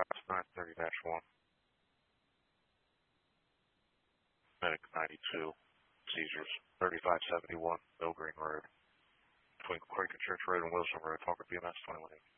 930-1. Medic 92. Seizures. 3571 Mill Green Road. Between Quaker Church Road and Wilson Road. Talk with BMS 21.